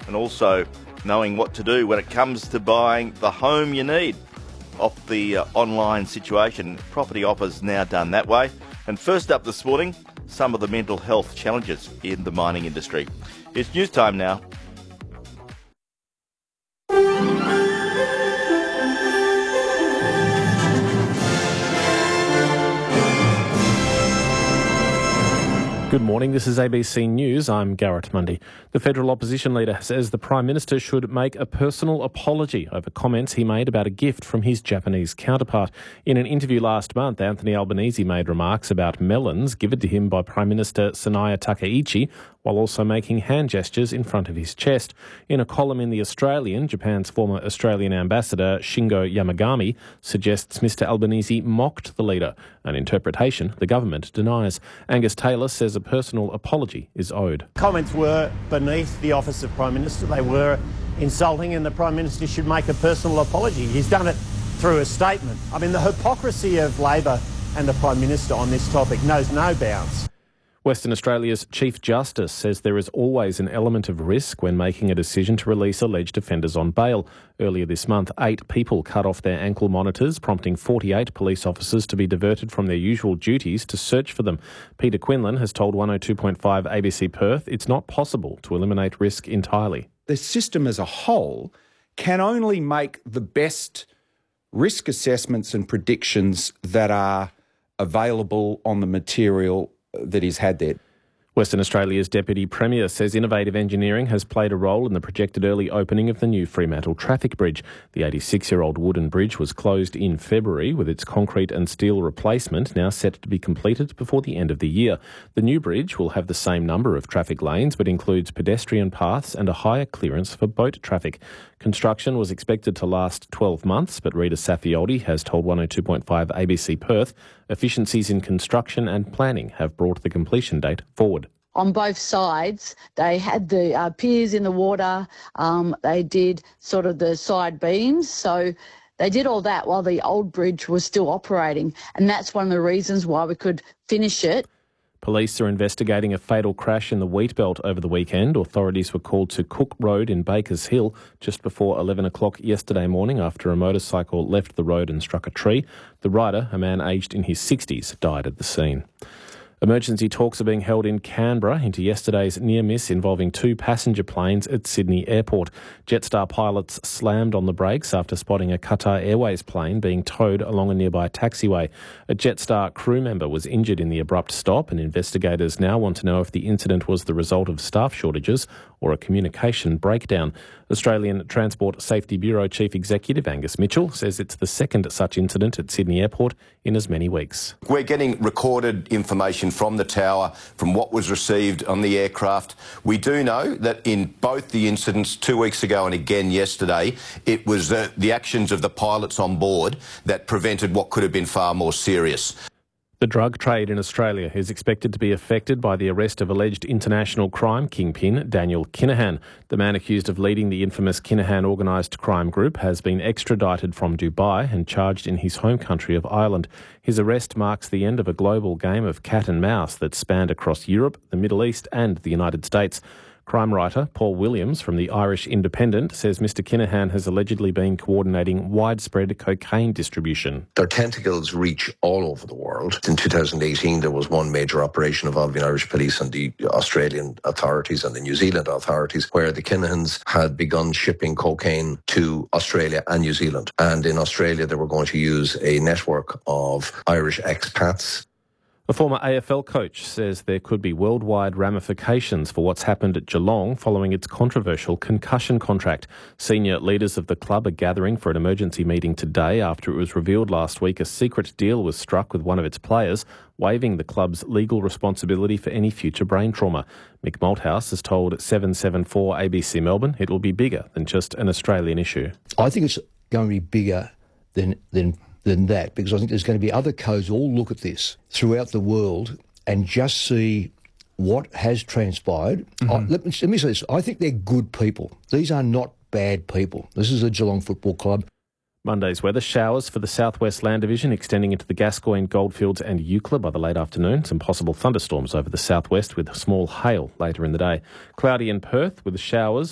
and also knowing what to do when it comes to buying the home you need off the online situation. Property Offers now done that way. And first up this morning, some of the mental health challenges in the mining industry. It's news time now. Good morning, this is ABC News. I'm Garrett Mundy. The federal opposition leader says the Prime Minister should make a personal apology over comments he made about a gift from his Japanese counterpart. In an interview last month, Anthony Albanese made remarks about melons given to him by Prime Minister Sanaya Takaichi, while also making hand gestures in front of his chest. In a column in The Australian, Japan's former Australian ambassador Shingo Yamagami suggests Mr Albanese mocked the leader, an interpretation the government denies. Angus Taylor says a personal apology is owed. Comments were beneath the office of Prime Minister. They were insulting, and the Prime Minister should make a personal apology. He's done it through a statement. I mean, the hypocrisy of Labor and the Prime Minister on this topic knows no bounds. Western Australia's Chief Justice says there is always an element of risk when making a decision to release alleged offenders on bail. Earlier this month, 8 people cut off their ankle monitors, prompting 48 police officers to be diverted from their usual duties to search for them. Peter Quinlan has told 102.5 ABC Perth it's not possible to eliminate risk entirely. The system as a whole can only make the best risk assessments and predictions that are available on the material that he's had there. Western Australia's Deputy Premier says innovative engineering has played a role in the projected early opening of the new Fremantle Traffic Bridge. The 86-year-old wooden bridge was closed in February, with its concrete and steel replacement now set to be completed before the end of the year. The new bridge will have the same number of traffic lanes, but includes pedestrian paths and a higher clearance for boat traffic. Construction was expected to last 12 months, but Rita Safioldi has told 102.5 ABC Perth efficiencies in construction and planning have brought the completion date forward. On both sides, they had the piers in the water, they did sort of the side beams, so they did all that while the old bridge was still operating, and that's one of the reasons why we could finish it. Police are investigating a fatal crash in the Wheatbelt over the weekend. Authorities were called to Cook Road in Bakers Hill just before 11 o'clock yesterday morning after a motorcycle left the road and struck a tree. The rider, a man aged in his 60s, died at the scene. Emergency talks are being held in Canberra into yesterday's near miss involving 2 passenger planes at Sydney Airport. Jetstar pilots slammed on the brakes after spotting a Qatar Airways plane being towed along a nearby taxiway. A Jetstar crew member was injured in the abrupt stop, and investigators now want to know if the incident was the result of staff shortages or a communication breakdown. Australian Transport Safety Bureau Chief Executive Angus Mitchell says it's the second such incident at Sydney Airport in as many weeks. We're getting recorded information from the tower, from what was received on the aircraft. We do know that in both the incidents 2 weeks ago and again yesterday, it was the actions of the pilots on board that prevented what could have been far more serious. The drug trade in Australia is expected to be affected by the arrest of alleged international crime kingpin Daniel Kinahan. The man accused of leading the infamous Kinahan organised crime group has been extradited from Dubai and charged in his home country of Ireland. His arrest marks the end of a global game of cat and mouse that spanned across Europe, the Middle East and the United States. Crime writer Paul Williams from the Irish Independent says Mr Kinahan has allegedly been coordinating widespread cocaine distribution. Their tentacles reach all over the world. In 2018, there was one major operation involving Irish police and the Australian authorities and the New Zealand authorities, where the Kinahans had begun shipping cocaine to Australia and New Zealand. And in Australia, they were going to use a network of Irish expats. A former AFL coach says there could be worldwide ramifications for what's happened at Geelong following its controversial concussion contract. Senior leaders of the club are gathering for an emergency meeting today after it was revealed last week a secret deal was struck with one of its players, waiving the club's legal responsibility for any future brain trauma. Mick Malthouse has told 774 ABC Melbourne it will be bigger than just an Australian issue. I think it's going to be bigger than that, because I think there's going to be other codes all look at this throughout the world and just see what has transpired. Let me say this. I think they're good people. These are not bad people. This is a Geelong Football Club. Monday's weather: showers for the southwest land division extending into the Gascoyne, Goldfields and Eucla by the late afternoon. Some possible thunderstorms over the southwest with small hail later in the day. Cloudy in Perth with showers